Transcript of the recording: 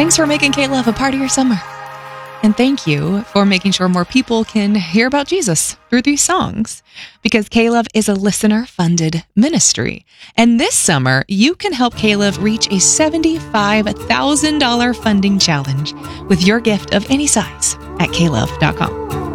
Thanks for making K-Love a part of your summer. And thank you for making sure more people can hear about Jesus through these songs, because K-Love is a listener-funded ministry. And this summer, you can help K-Love reach a $75,000 funding challenge with your gift of any size at klove.com.